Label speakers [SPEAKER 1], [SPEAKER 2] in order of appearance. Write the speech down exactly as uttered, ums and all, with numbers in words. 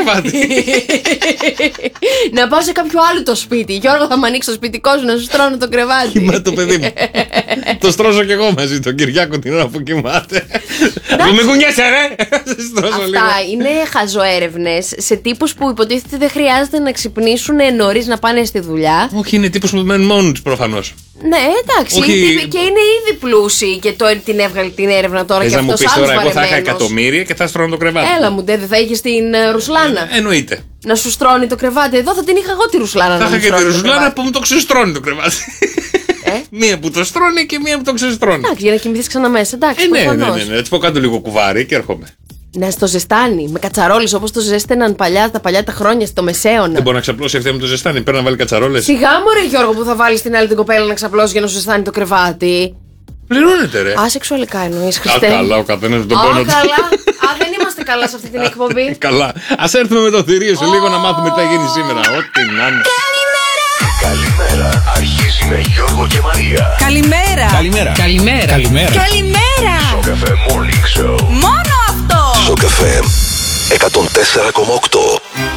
[SPEAKER 1] κρεβάτι.
[SPEAKER 2] Να πάω σε κάποιο άλλο το σπίτι. Γιώργο, θα μου ανοίξει το σπιτικό σου να σου στρώνω το κρεβάτι.
[SPEAKER 1] Κοιμάται το παιδί μου. Το στρώσω κι εγώ μαζί τον Κυριάκο την ώρα που κοιμάται. Μην κουνιέσαι, ρε!
[SPEAKER 2] Αυτά είναι χαζοέρευνες σε τύπους που υποτίθεται δεν χρειάζεται να ξυπνήσουν νωρίς να πάνε στη δουλειά.
[SPEAKER 1] Όχι, είναι τύπους που μένουν μόνοι τους προφανώς.
[SPEAKER 2] Ναι, εντάξει.
[SPEAKER 1] Όχι...
[SPEAKER 2] Και είναι ήδη πλούσιοι και το, την έβγαλε την έρευνα τώρα.
[SPEAKER 1] Θες
[SPEAKER 2] και
[SPEAKER 1] να μου
[SPEAKER 2] αυτός
[SPEAKER 1] πεις
[SPEAKER 2] άλλος
[SPEAKER 1] τώρα, εγώ θα είχα
[SPEAKER 2] βαρεμένος.
[SPEAKER 1] εκατομμύρια και θα στρώνω το κρεβάτι.
[SPEAKER 2] Έλα μου, δεν θα είχε την uh, Ρουσλάνα.
[SPEAKER 1] Ε, εννοείται.
[SPEAKER 2] Να σου στρώνει το κρεβάτι. Εδώ θα την είχα εγώ τη Ρουσλάνα.
[SPEAKER 1] Θα
[SPEAKER 2] να
[SPEAKER 1] είχα και τη Ρουσλάνα που μου το ξεστρώνει το κρεβάτι.
[SPEAKER 2] Ε?
[SPEAKER 1] Μία που το στρώνει και μία που το ξεστρώνει.
[SPEAKER 2] Εντάξει, για να κοιμηθείς ξανά μέσα. Εντάξει,
[SPEAKER 1] ε, ναι, ναι,
[SPEAKER 2] προφανώς.
[SPEAKER 1] ναι, ναι. Έτσι πω κάτω λίγο κουβάρι και έρχομαι.
[SPEAKER 2] Να στο ζεστάνει με κατσαρόλες όπως το ζέστεναν παλιά, τα παλιά τα χρόνια στο Μεσαίωνα.
[SPEAKER 1] Δεν μπορεί να ξαπλώσει αυτή με το ζεστάνι. Πρέπει να βάλει κατσαρόλες.
[SPEAKER 2] Σιγά μου ρε Γιώργο που θα βάλει την άλλη την κοπέλα να ξαπλώσει για να σου ζεστάνει το κρεβάτι.
[SPEAKER 1] Πληρώνεται, ρε.
[SPEAKER 2] Α, σεξουαλικά εννοείς,
[SPEAKER 1] Α,
[SPEAKER 2] Χριστέ.
[SPEAKER 1] καλά, ο καθένας με τον
[SPEAKER 2] Α,
[SPEAKER 1] πόνο του.
[SPEAKER 2] καλά. Α, δεν είμαστε καλά σε αυτή την εκπομπή.
[SPEAKER 1] Καλά. Ας έρθουμε με το θηρίο σε λίγο να μάθουμε τι θα γίνει σήμερα. Ό,τι να είναι.
[SPEAKER 3] Καλημέρα. Αρχίζει με Γιώργο και Μαρία.
[SPEAKER 4] Καλημέρα.
[SPEAKER 5] Καλημέρα.
[SPEAKER 4] Καλημέρα.
[SPEAKER 5] Καλημέρα.
[SPEAKER 4] Καλημέρα.
[SPEAKER 3] Σοκαφέ Morning Show.
[SPEAKER 4] Μόνο αυτό.
[SPEAKER 3] Σοκαφέ εκατόν τέσσερα κόμμα οκτώ.